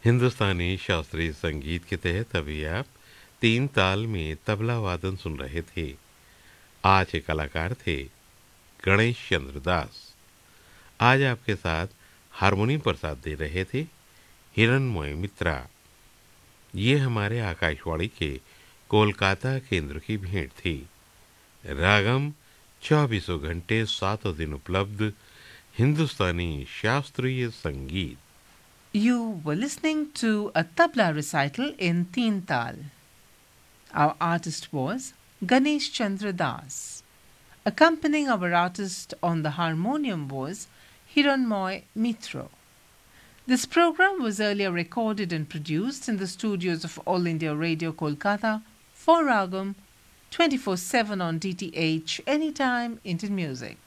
हिंदुस्तानी शास्त्रीय संगीत के तहत अभी आप तीन ताल में तबला वादन सुन रहे थे। आज के कलाकार थे गणेश चंद्र दास। आज आपके साथ हारमोनियम पर साथ दे रहे थे हिरणमय मित्रा। ये हमारे आकाशवाणी के कोलकाता केंद्र की भेंट थी। रागम 24 घंटे 7 दिन उपलब्ध हिंदुस्तानी शास्त्रीय संगीत। You were listening to a tabla recital in Teen Tal. Our artist was Ganesh Chandra Das. Accompanying our artist on the harmonium was Hiranmoy Mitro. This program was earlier recorded and produced in the studios of All India Radio Kolkata for Ragam 24/7 on DTH Anytime Indian Music.